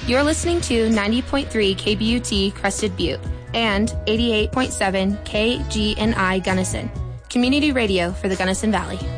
You're listening to 90.3 KBUT Crested Butte and 88.7 KGNI Gunnison, community radio for the Gunnison Valley.